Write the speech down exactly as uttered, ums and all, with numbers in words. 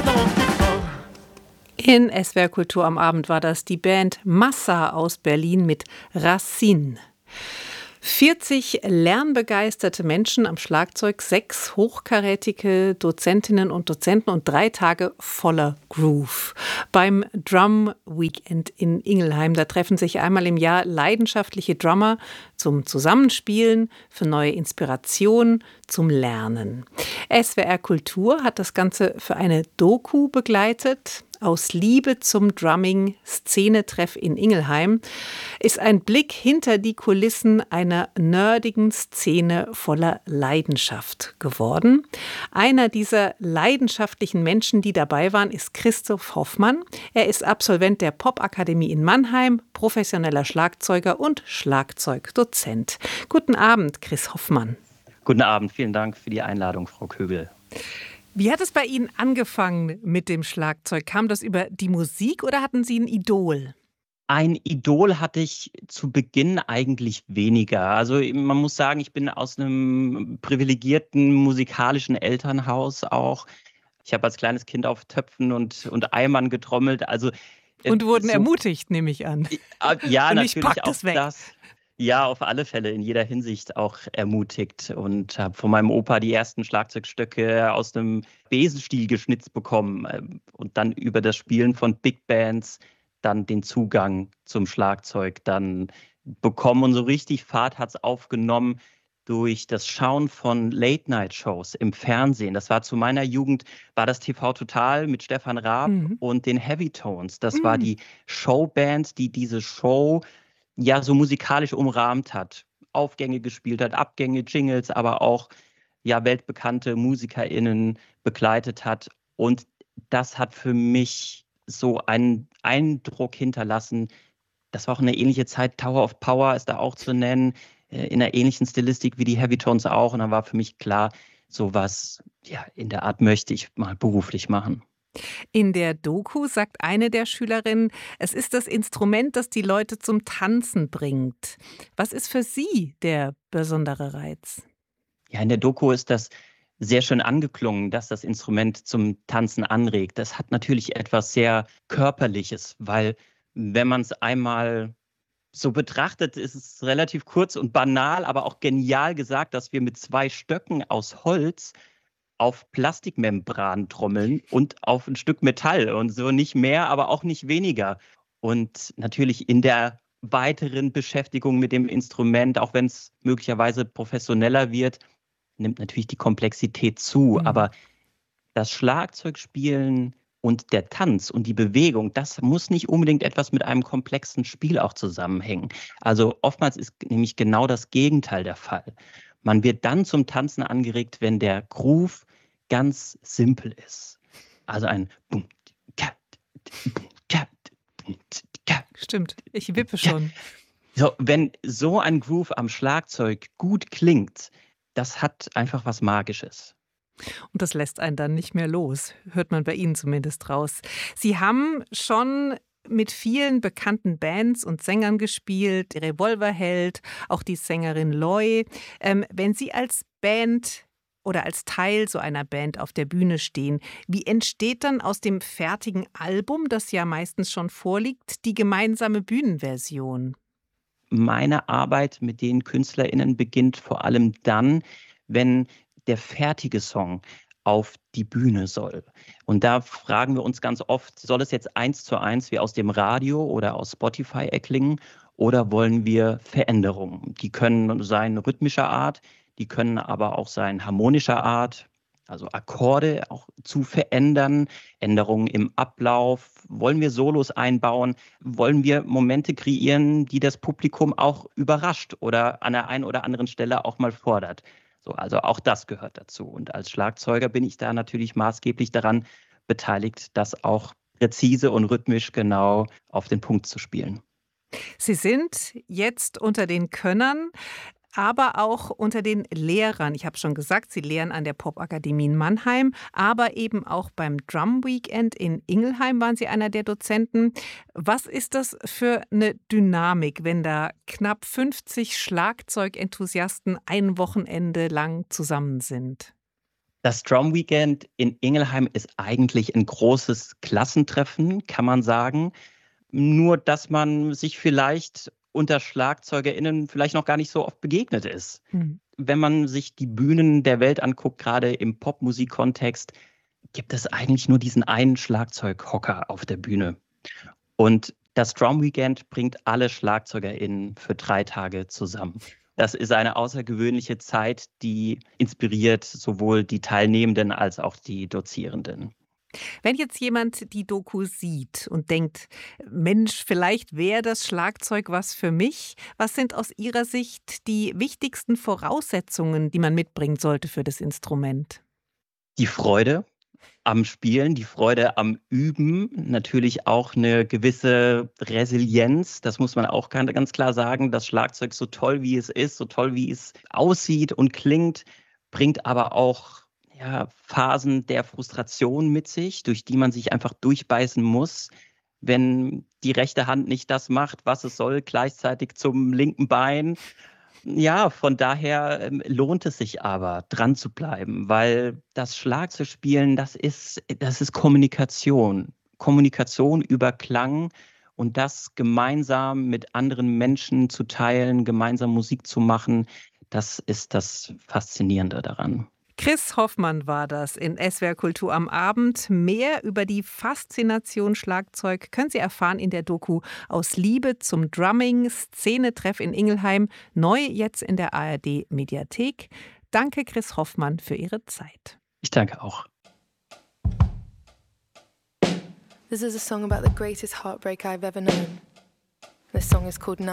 In S W R Kultur am Abend war das die Band Massa aus Berlin mit Racine. vierzig lernbegeisterte Menschen am Schlagzeug, sechs hochkarätige Dozentinnen und Dozenten und drei Tage voller Groove. Beim Drum Weekend in Ingelheim, da treffen sich einmal im Jahr leidenschaftliche Drummer zum Zusammenspielen, für neue Inspiration, zum Lernen. S W R Kultur hat das Ganze für eine Doku begleitet. Aus Liebe zum Drumming, Szenetreff in Ingelheim, ist ein Blick hinter die Kulissen einer nerdigen Szene voller Leidenschaft geworden. Einer dieser leidenschaftlichen Menschen, die dabei waren, ist Christoph Hoffmann. Er ist Absolvent der Popakademie in Mannheim, professioneller Schlagzeuger und Schlagzeugdozent. Guten Abend, Chris Hoffmann. Guten Abend, vielen Dank für die Einladung, Frau Kögel. Wie hat es bei Ihnen angefangen mit dem Schlagzeug? Kam das über die Musik oder hatten Sie ein Idol? Ein Idol hatte ich zu Beginn eigentlich weniger. Also man muss sagen, ich bin aus einem privilegierten musikalischen Elternhaus auch. Ich habe als kleines Kind auf Töpfen und, und Eimern getrommelt. Also, und wurden so, ermutigt, nehme ich an. Ja, und natürlich ich pack auch das weg. das. Ja, auf alle Fälle, in jeder Hinsicht auch ermutigt und habe von meinem Opa die ersten Schlagzeugstöcke aus einem Besenstiel geschnitzt bekommen und dann über das Spielen von Big Bands dann den Zugang zum Schlagzeug dann bekommen. Und so richtig Fahrt hat es aufgenommen durch das Schauen von Late-Night-Shows im Fernsehen. Das war zu meiner Jugend, war das T V Total mit Stefan Raab Mhm. und den Heavy Tones. Das Mhm. war die Showband, die diese Show ja so musikalisch umrahmt hat, Aufgänge gespielt hat, Abgänge, Jingles, aber auch ja weltbekannte MusikerInnen begleitet hat. Und das hat für mich so einen Eindruck hinterlassen. Das war auch eine ähnliche Zeit. Tower of Power ist da auch zu nennen, in einer ähnlichen Stilistik wie die Heavy Tones auch. Und dann war für mich klar, sowas ja, in der Art möchte ich mal beruflich machen. In der Doku sagt eine der Schülerinnen, es ist das Instrument, das die Leute zum Tanzen bringt. Was ist für Sie der besondere Reiz? Ja, in der Doku ist das sehr schön angeklungen, dass das Instrument zum Tanzen anregt. Das hat natürlich etwas sehr Körperliches, weil wenn man es einmal so betrachtet, ist es relativ kurz und banal, aber auch genial gesagt, dass wir mit zwei Stöcken aus Holz auf Plastikmembran trommeln und auf ein Stück Metall und so nicht mehr, aber auch nicht weniger. Und natürlich in der weiteren Beschäftigung mit dem Instrument, auch wenn es möglicherweise professioneller wird, nimmt natürlich die Komplexität zu. Mhm. Aber das Schlagzeugspielen und der Tanz und die Bewegung, das muss nicht unbedingt etwas mit einem komplexen Spiel auch zusammenhängen. Also oftmals ist nämlich genau das Gegenteil der Fall. Man wird dann zum Tanzen angeregt, wenn der Groove ganz simpel ist. Also ein Bum, Kat, Bum, Kat, Bum, Kat. Stimmt, ich wippe schon. So, wenn so ein Groove am Schlagzeug gut klingt, das hat einfach was Magisches. Und das lässt einen dann nicht mehr los, hört man bei Ihnen zumindest raus. Sie haben schon mit vielen bekannten Bands und Sängern gespielt, Revolverheld, auch die Sängerin Loy. Ähm, wenn Sie als Band oder als Teil so einer Band auf der Bühne stehen, wie entsteht dann aus dem fertigen Album, das ja meistens schon vorliegt, die gemeinsame Bühnenversion? Meine Arbeit mit den KünstlerInnen beginnt vor allem dann, wenn der fertige Song auf die Bühne soll. Und da fragen wir uns ganz oft, soll es jetzt eins zu eins wie aus dem Radio oder aus Spotify erklingen oder wollen wir Veränderungen? Die können sein rhythmischer Art, die können aber auch sein harmonischer Art, also Akkorde auch zu verändern, Änderungen im Ablauf. Wollen wir Solos einbauen? Wollen wir Momente kreieren, die das Publikum auch überrascht oder an der einen oder anderen Stelle auch mal fordert? So, also auch das gehört dazu. Und als Schlagzeuger bin ich da natürlich maßgeblich daran beteiligt, das auch präzise und rhythmisch genau auf den Punkt zu spielen. Sie sind jetzt unter den Könnern, aber auch unter den Lehrern. Ich habe schon gesagt, Sie lehren an der Popakademie in Mannheim, aber eben auch beim Drum Weekend in Ingelheim waren Sie einer der Dozenten. Was ist das für eine Dynamik, wenn da knapp fünfzig Schlagzeugenthusiasten ein Wochenende lang zusammen sind? Das Drum Weekend in Ingelheim ist eigentlich ein großes Klassentreffen, kann man sagen. Nur, dass man sich vielleicht unter SchlagzeugerInnen vielleicht noch gar nicht so oft begegnet ist. Hm. Wenn man sich die Bühnen der Welt anguckt, gerade im Popmusikkontext, gibt es eigentlich nur diesen einen Schlagzeughocker auf der Bühne. Und das Drum Weekend bringt alle SchlagzeugerInnen für drei Tage zusammen. Das ist eine außergewöhnliche Zeit, die inspiriert sowohl die Teilnehmenden als auch die Dozierenden. Wenn jetzt jemand die Doku sieht und denkt, Mensch, vielleicht wäre das Schlagzeug was für mich, was sind aus Ihrer Sicht die wichtigsten Voraussetzungen, die man mitbringen sollte für das Instrument? Die Freude am Spielen, die Freude am Üben, natürlich auch eine gewisse Resilienz. Das muss man auch gan- ganz klar sagen. Das Schlagzeug, so toll wie es ist, so toll wie es aussieht und klingt, bringt aber auch ja, Phasen der Frustration mit sich, durch die man sich einfach durchbeißen muss, wenn die rechte Hand nicht das macht, was es soll, gleichzeitig zum linken Bein. Ja, von daher ähm, lohnt es sich aber, dran zu bleiben, weil das Schlagzeugspielen, das ist, das ist Kommunikation. Kommunikation über Klang und das gemeinsam mit anderen Menschen zu teilen, gemeinsam Musik zu machen, das ist das Faszinierende daran. Chris Hoffmann war das in S W R Kultur am Abend. Mehr über die Faszination Schlagzeug können Sie erfahren in der Doku Aus Liebe zum Drumming, Szenetreff in Ingelheim, neu jetzt in der A R D Mediathek. Danke Chris Hoffmann für Ihre Zeit. Ich danke auch. This is a song about the greatest heartbreak I've ever known. This song is called